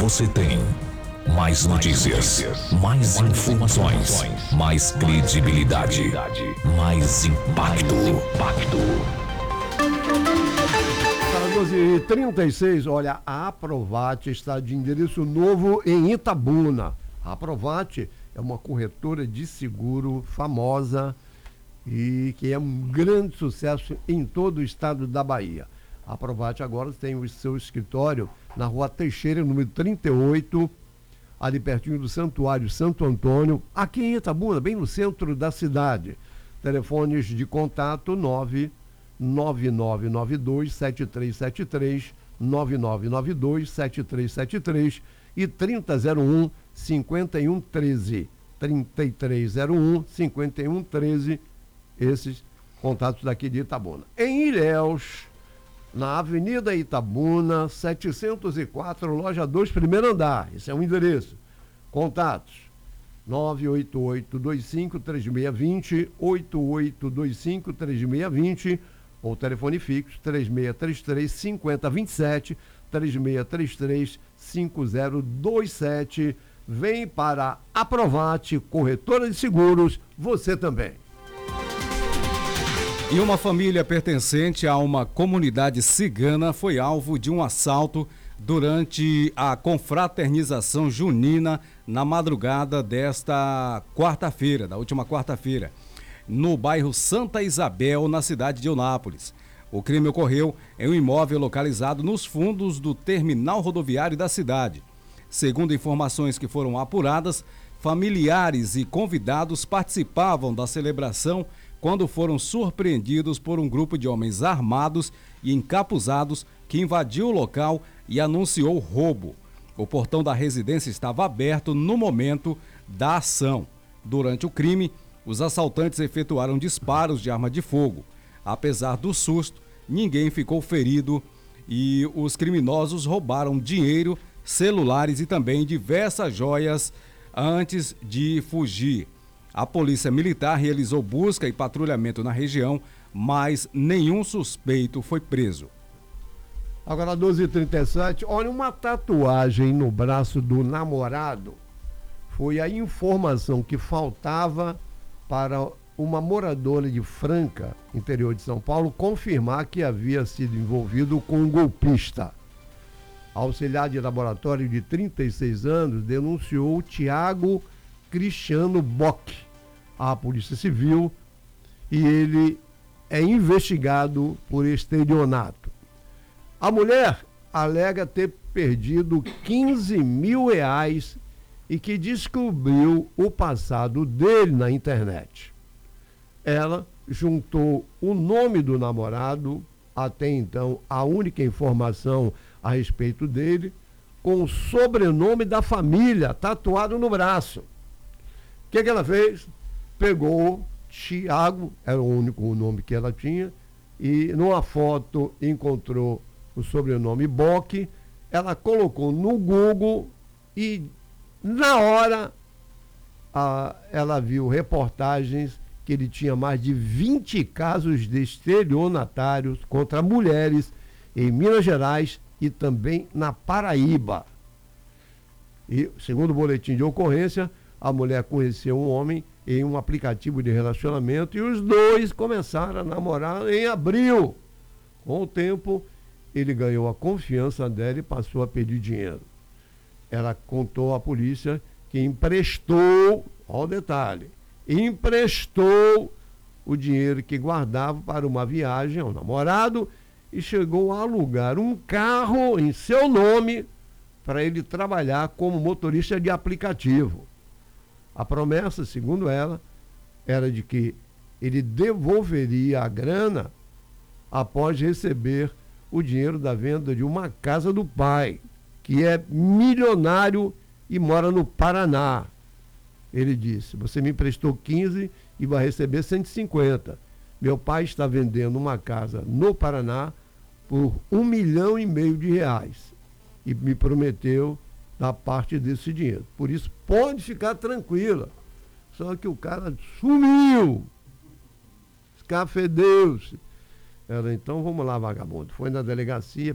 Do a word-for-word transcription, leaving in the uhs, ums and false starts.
você tem. Mais notícias, mais informações, mais credibilidade, mais impacto. Para doze e trinta e seis, olha, a Aprovate está de endereço novo em Itabuna. A Aprovate é uma corretora de seguro famosa e que é um grande sucesso em todo o estado da Bahia. A Aprovate agora tem o seu escritório na Rua Teixeira, número trinta e oito, ali pertinho do Santuário Santo Antônio, aqui em Itabuna, bem no centro da cidade. Telefones de contato nove nove nove nove dois sete três sete três, nove nove nove dois sete três sete três e trinta zero um cinquenta e um treze. trinta e três zero um cinquenta e um treze, esses contatos daqui de Itabuna. Em Ilhéus, na Avenida Itabuna, setecentos e quatro, loja dois, primeiro andar. Esse é o endereço. Contatos: nove oito oito dois cinco três seis dois zero, oito oito dois cinco três seis dois zero, ou telefone fixo três seis três três cinco zero dois sete, três seis três três cinco zero dois sete. Vem para a Aprovate, corretora de seguros, você também. E uma família pertencente a uma comunidade cigana foi alvo de um assalto durante a confraternização junina na madrugada desta quarta-feira, da última quarta-feira, no bairro Santa Isabel, na cidade de Eunápolis. O crime ocorreu em um imóvel localizado nos fundos do terminal rodoviário da cidade. Segundo informações que foram apuradas, familiares e convidados participavam da celebração quando foram surpreendidos por um grupo de homens armados e encapuzados que invadiu o local e anunciou roubo. O portão da residência estava aberto no momento da ação. Durante o crime, os assaltantes efetuaram disparos de arma de fogo. Apesar do susto, ninguém ficou ferido e os criminosos roubaram dinheiro, celulares e também diversas joias antes de fugir. A Polícia Militar realizou busca e patrulhamento na região, mas nenhum suspeito foi preso. Agora, doze e trinta e sete, olha, uma tatuagem no braço do namorado foi a informação que faltava para uma moradora de Franca, interior de São Paulo, confirmar que havia sido envolvido com um golpista. A auxiliar de laboratório de trinta e seis anos denunciou Tiago Cristiano Bock à Polícia Civil e ele é investigado por estelionato. A mulher alega ter perdido quinze mil reais e que descobriu o passado dele na internet. Ela juntou o nome do namorado, até então a única informação a respeito dele, com o sobrenome da família tatuado no braço. O que, que ela fez? Pegou Tiago, era o único nome que ela tinha, e numa foto encontrou o sobrenome Bock. Ela colocou no Google e na hora a, ela viu reportagens que ele tinha mais de vinte casos de estelionatários contra mulheres em Minas Gerais e também na Paraíba. E, segundo o boletim de ocorrência, a mulher conheceu um homem em um aplicativo de relacionamento e os dois começaram a namorar em abril. Com o tempo, ele ganhou a confiança dela e passou a pedir dinheiro. Ela contou à polícia que emprestou, olha o detalhe, emprestou o dinheiro que guardava para uma viagem ao namorado e chegou a alugar um carro em seu nome para ele trabalhar como motorista de aplicativo. A promessa, segundo ela, era de que ele devolveria a grana após receber o dinheiro da venda de uma casa do pai, que é milionário e mora no Paraná. Ele disse: você me emprestou quinze e vai receber cento e cinquenta. Meu pai está vendendo uma casa no Paraná por um milhão e meio de reais e me prometeu dar parte desse dinheiro. Por isso, pode ficar tranquila. Só que o cara sumiu, escafedeu-se. Ela, então, vamos lá, vagabundo. Foi na delegacia,